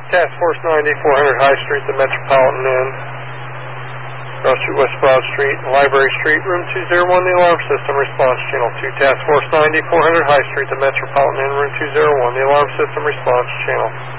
Task Force 90, 400 High Street, the Metropolitan Inn. Cross Street, West Broad Street, Library Street, room 201, the alarm system response channel 2. Task Force 90, 400 High Street, the Metropolitan Inn, room 201, the alarm system response channel.